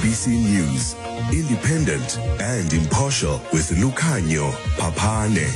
SABC News, independent and impartial with Lukhanyo Papane.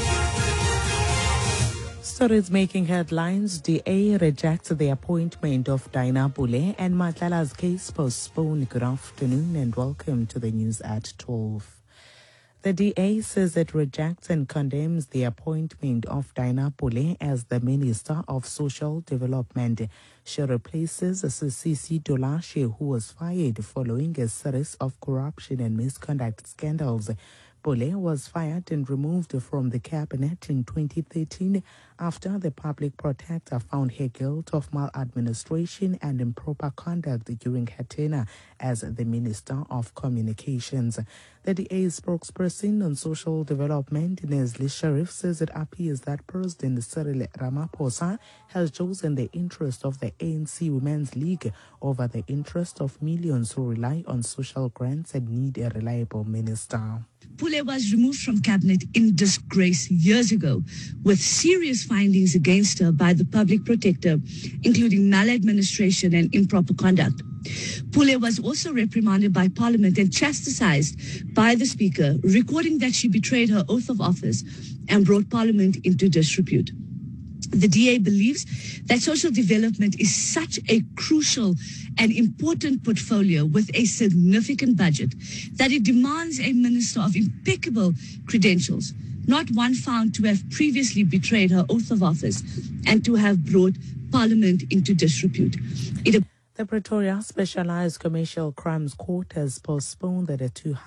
Stories making headlines. DA rejects the appointment of Dinah Pule and Matlala's case postponed. Good afternoon and welcome to the news at 12. The DA says it rejects and condemns the appointment of Dinah Pule as the Minister of Social Development. She replaces Sisisi Dolashe, who was fired following a series of corruption and misconduct scandals. Pule was fired and removed from the cabinet in 2013 after the public protector found her guilty of maladministration and improper conduct during her tenure as the Minister of Communications. The DA spokesperson on social development, Nesli Sharif, says it appears that President Cyril Ramaphosa has chosen the interest of the ANC Women's League over the interest of millions who rely on social grants and need a reliable minister. Pule was removed from cabinet in disgrace years ago, with serious findings against her by the public protector, including maladministration and improper conduct. Pule was also reprimanded by Parliament and chastised by the Speaker, recording that she betrayed her oath of office and brought Parliament into disrepute. The DA believes that social development is such a crucial and important portfolio with a significant budget that it demands a minister of impeccable credentials, not one found to have previously betrayed her oath of office and to have brought Parliament into disrepute. The Pretoria Specialized Commercial Crimes Court has postponed the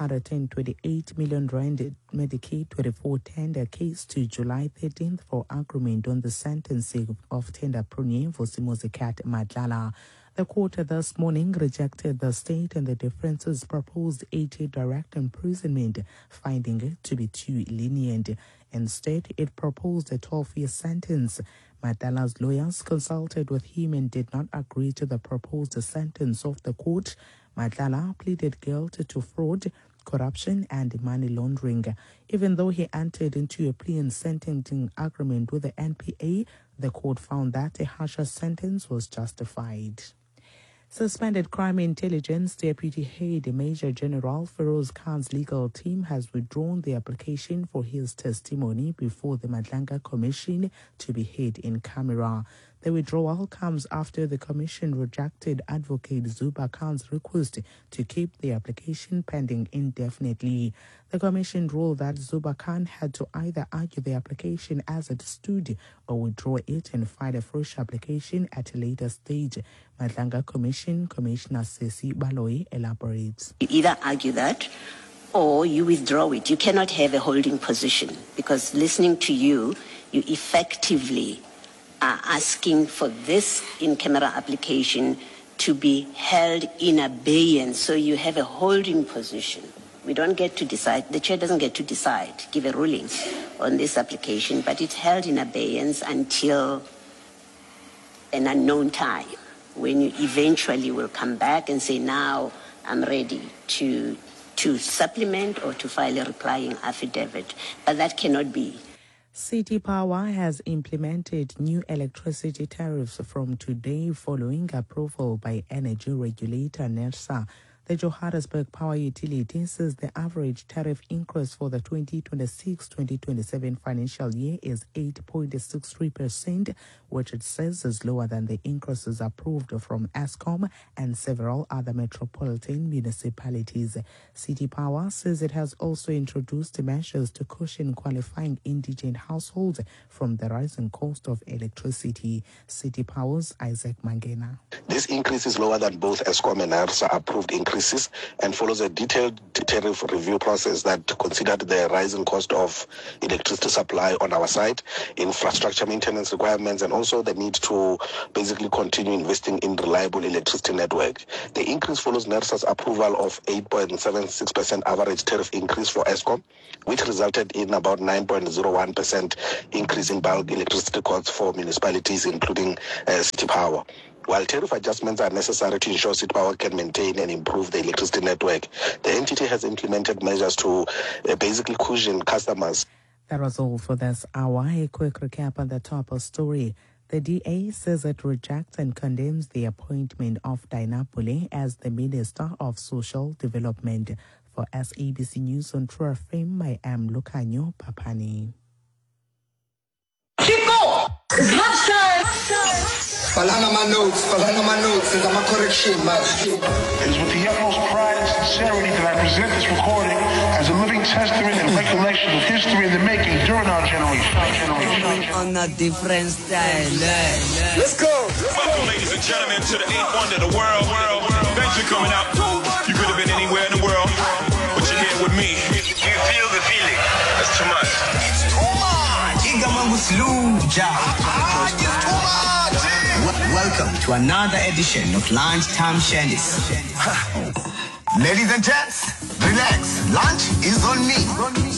228 million rand Medicaid 24 tender case to July 13th for agreement on the sentencing of tender premier Vusimuzi Madlala. The court this morning rejected the state and the defense's proposed 80 direct imprisonment, finding it to be too lenient. Instead, it proposed a 12-year sentence. Madlala's lawyers consulted with him and did not agree to the proposed sentence of the court. Madlala pleaded guilty to fraud, corruption and money laundering. Even though he entered into a plea and sentencing agreement with the NPA, the court found that a harsher sentence was justified. Suspended Crime Intelligence Deputy Head Major General Feroz Khan's legal team has withdrawn the application for his testimony before the Madlanga Commission to be heard in camera. The withdrawal comes after the Commission rejected Advocate Zuba Khan's request to keep the application pending indefinitely. The Commission ruled that Zuba Khan had to either argue the application as it stood or withdraw it and file a fresh application at a later stage. Madlanga Commission Commissioner Ceci Baloyi elaborates. You either argue that or you withdraw it. You cannot have a holding position because listening to you effectively are asking for this in-camera application to be held in abeyance, so you have a holding position. We don't get to decide, the chair doesn't get to decide, give a ruling on this application, but it's held in abeyance until an unknown time, when you eventually will come back and say, now I'm ready to supplement or to file a replying affidavit. But that cannot be. City Power has implemented new electricity tariffs from today following approval by energy regulator NERSA. The Johannesburg Power Utility says the average tariff increase for the 2026-2027 financial year is 8.63%, which it says is lower than the increases approved from Eskom and several other metropolitan municipalities. City Power says it has also introduced measures to cushion qualifying indigent households from the rising cost of electricity. City Power's Isaac Mangena. This increase is lower than both Eskom and NERSA approved increases and follows a detailed tariff review process that considered the rising cost of electricity supply on our side, infrastructure maintenance requirements, and also the need to basically continue investing in reliable electricity network. The increase follows NERSA's approval of 8.76% average tariff increase for Eskom, which resulted in about 9.01% increase in bulk electricity costs for municipalities, including City Power. While tariff adjustments are necessary to ensure City Power can maintain and improve the electricity network, the entity has implemented measures to basically cushion customers. That was all for this hour. A quick recap on the top of story. The The DA says it rejects and condemns the appointment of Dinah Pule as the Minister of Social Development. For SABC News on True FM, I am Lucanio Papani. Chico! It's lunchtime! Falanga my notes, and I'm a correction, man. It is with the utmost pride and sincerity that I present this recording as a living testament and recollection of history in the making during our generation. On a different style. Let's go! Welcome, ladies and gentlemen, to the eighth wonder of the world. Thanks for coming out. You could have been anywhere in the world, but you're here with me. Do you feel the feeling? That's too much. It's too much! Welcome to another edition of Lunchtime Shandies. Ladies and gents, relax. Lunch is on me.